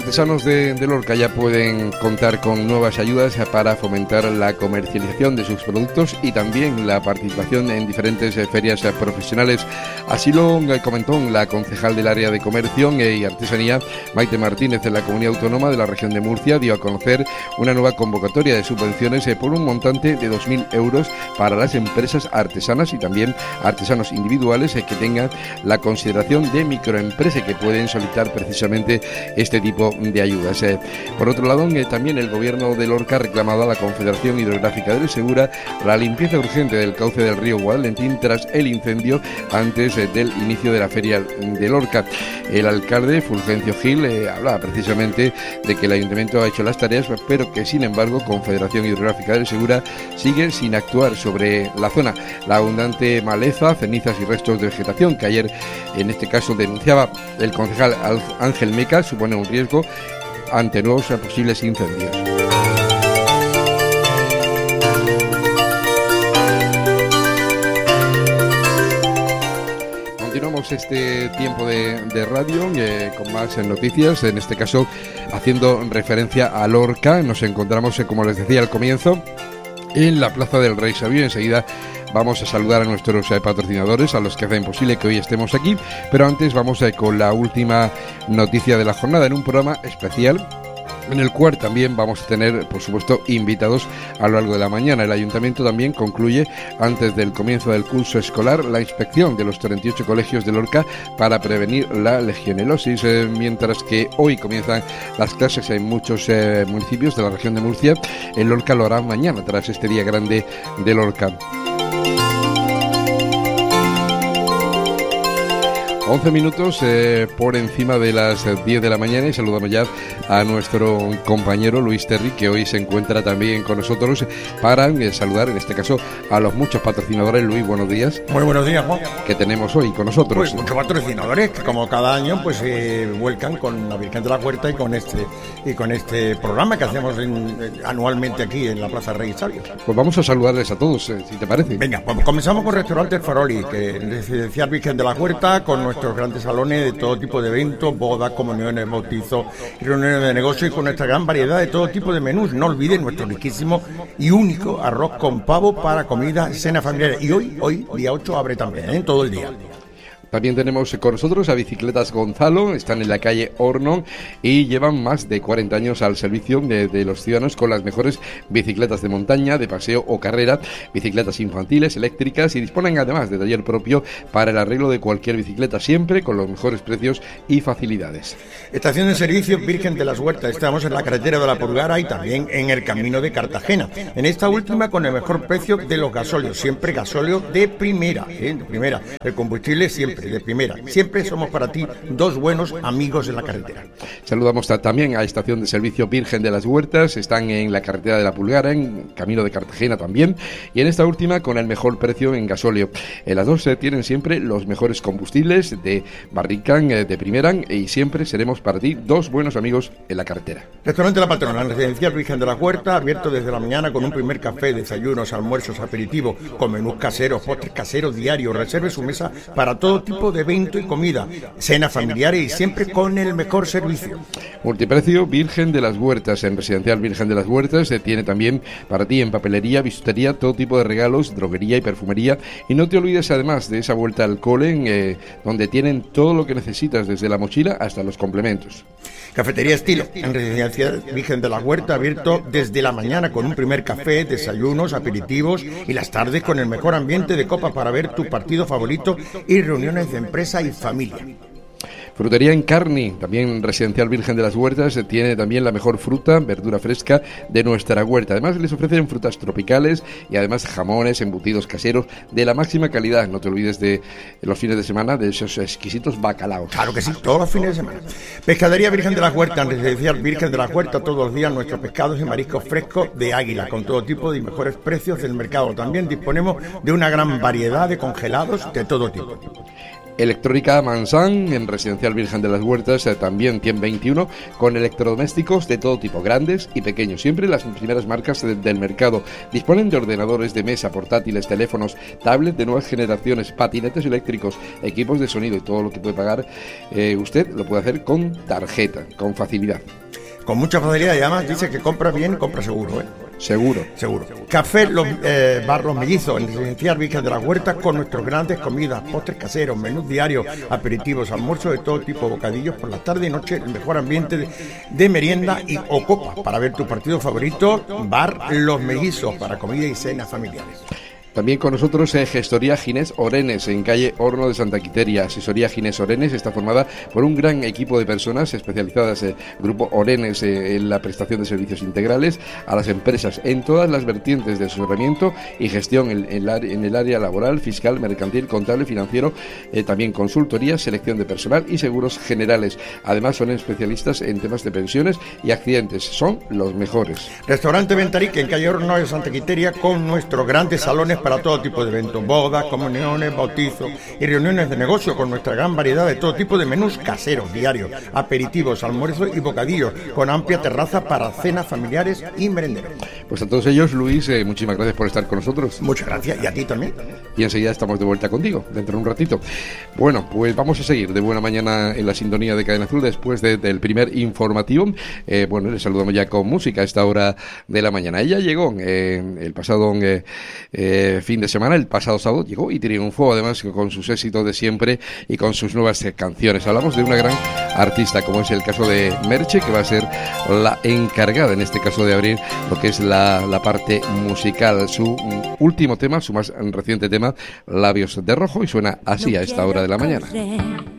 Artesanos de Lorca ya pueden contar con nuevas ayudas para fomentar la comercialización de sus productos y también la participación en diferentes ferias profesionales. Así lo comentó la concejal del área de comercio y artesanía, Maite Martínez, en la comunidad autónoma de la región de Murcia. Dio a conocer una nueva convocatoria de subvenciones por un montante de 2.000 euros para las empresas artesanas y también artesanos individuales que tengan la consideración de microempresa, que pueden solicitar precisamente este tipo de ayudas. Por otro lado, también el gobierno de Lorca ha reclamado a la Confederación Hidrográfica del Segura la limpieza urgente del cauce del río Guadalentín tras el incendio antes del inicio de la feria de Lorca. El alcalde Fulgencio Gil hablaba precisamente de que el ayuntamiento ha hecho las tareas, pero que sin embargo Confederación Hidrográfica del Segura sigue sin actuar sobre la zona. La abundante maleza, cenizas y restos de vegetación que ayer en este caso denunciaba el concejal Ángel Meca supone un riesgo ante nuevos posibles incendios. Continuamos este tiempo de radio con más noticias, en este caso haciendo referencia a Lorca. Nos encontramos, como les decía al comienzo, en la Plaza del Rey Sabio. Enseguida vamos a saludar a nuestros patrocinadores, a los que hacen posible que hoy estemos aquí, pero antes vamos con la última noticia de la jornada, en un programa especial en el cual también vamos a tener, por supuesto, invitados a lo largo de la mañana. El ayuntamiento también concluye, antes del comienzo del curso escolar, la inspección de los 38 colegios de Lorca para prevenir la legionelosis, mientras que hoy comienzan las clases en muchos municipios de la región de Murcia. En Lorca lo hará mañana, tras este día grande de Lorca. 11 minutos por encima de las 10 de la mañana, y saludamos ya a nuestro compañero Luis Terry, que hoy se encuentra también con nosotros para saludar, en este caso, a los muchos patrocinadores. Luis, buenos días. Muy buenos días, Juan. Que tenemos hoy con nosotros. Pues muchos patrocinadores que, como cada año, pues vuelcan con la Virgen de la Huerta y con este programa que hacemos anualmente aquí en la Plaza Rey Sabio. Pues vamos a saludarles a todos, si te parece. Venga, pues comenzamos con Restaurante El Faroli, que es residencial Virgen de la Huerta, con nuestros grandes salones de todo tipo de eventos, bodas, comuniones, bautizos y reuniones de negocio, y con nuestra gran variedad de todo tipo de menús. No olviden nuestro riquísimo y único arroz con pavo para comida, cena familiar. Y hoy día 8, abre también, todo el día. También tenemos con nosotros a Bicicletas Gonzalo. Están en la calle Hornon y llevan más de 40 años al servicio de los ciudadanos con las mejores bicicletas de montaña, de paseo o carrera, bicicletas infantiles, eléctricas, y disponen además de taller propio para el arreglo de cualquier bicicleta, siempre con los mejores precios y facilidades. Estación de servicio Virgen de las Huertas. Estamos en la carretera de la Pulgara y también en el camino de Cartagena. En esta última con el mejor precio de los gasóleos, siempre gasóleo de primera, de primera. El combustible siempre de primera. Siempre somos para ti dos buenos amigos de la carretera. Saludamos también a Estación de Servicio Virgen de las Huertas. Están en la carretera de la Pulgara, en camino de Cartagena también, y en esta última con el mejor precio en gasóleo. En las dos tienen siempre los mejores combustibles de Barricán, de primera, y siempre seremos para ti dos buenos amigos en la carretera. Restaurante La Patrona, residencial Virgen de la Huerta, abierto desde la mañana con un primer café, desayunos, almuerzos, aperitivos, con menús caseros, postres caseros diarios. Reserve su mesa para todo tipo de evento y comida, cenas familiares, y siempre con el mejor servicio. Multiprecio Virgen de las Huertas. En residencial Virgen de las Huertas se tiene también para ti en papelería, bisutería, todo tipo de regalos, droguería y perfumería. Y no te olvides además de esa vuelta al cole, donde tienen todo lo que necesitas, desde la mochila hasta los complementos. Cafetería Estilo, en residencial Virgen de la Huerta, abierto desde la mañana con un primer café, desayunos, aperitivos, y las tardes con el mejor ambiente de copas para ver tu partido favorito y reuniones de empresa y familia. Frutería Encarni, también residencial Virgen de las Huertas, tiene también la mejor fruta, verdura fresca de nuestra huerta. Además les ofrecen frutas tropicales y además jamones, embutidos caseros de la máxima calidad. No te olvides de los fines de semana de esos exquisitos bacalaos. Claro que sí, todos los fines de semana. Pescadería Virgen de la Huerta, en residencial Virgen de la Huerta, todos los días nuestros pescados y mariscos frescos de Águila, con todo tipo de mejores precios del mercado. También disponemos de una gran variedad de congelados de todo tipo. Electrónica Manzán, en Residencial Virgen de las Huertas, también 121, con electrodomésticos de todo tipo, grandes y pequeños, siempre las primeras marcas del mercado. Disponen de ordenadores de mesa, portátiles, teléfonos, tablets de nuevas generaciones, patinetes eléctricos, equipos de sonido, y todo lo que puede pagar usted lo puede hacer con tarjeta, con facilidad. Con mucha facilidad, y además dice que compra bien, compra seguro, ¿eh? Seguro. Café Bar Los Mellizos, en Residencial Virgen de las Huertas, con nuestros grandes comidas, postres caseros, menús diarios, aperitivos, almuerzos de todo tipo, bocadillos por la tarde y noche, el mejor ambiente de merienda o copas para ver tu partido favorito. Bar Los Mellizos, para comida y cenas familiares. También con nosotros Gestoría Ginés Orenes, en calle Horno de Santa Quiteria. Asesoría Ginés Orenes está formada por un gran equipo de personas especializadas, Grupo Orenes, en la prestación de servicios integrales a las empresas en todas las vertientes de asesoramiento y gestión en el área laboral, fiscal, mercantil, contable, financiero, también consultoría, selección de personal y seguros generales. Además son especialistas en temas de pensiones y accidentes. Son los mejores. Restaurante Ventarique, en calle Horno de Santa Quiteria, con nuestros grandes salones para todo tipo de eventos, bodas, comuniones, bautizos y reuniones de negocio, con nuestra gran variedad de todo tipo de menús caseros, diarios, aperitivos, almuerzos y bocadillos, con amplia terraza para cenas familiares y merenderos. Pues a todos ellos, Luis, muchísimas gracias por estar con nosotros. Muchas gracias, y a ti también. Y enseguida estamos de vuelta contigo, dentro de un ratito. Bueno, pues vamos a seguir de buena mañana en la sintonía de Cadena Azul después del primer informativo. Bueno, les saludamos ya con música a esta hora de la mañana. Ella llegó el pasado fin de semana, el pasado sábado, llegó y triunfó además con sus éxitos de siempre y con sus nuevas canciones. Hablamos de una gran artista, como es el caso de Merche, que va a ser la encargada en este caso de abrir lo que es la parte musical. Su último tema, su más reciente tema, Labios de Rojo, y suena así a esta hora de la mañana.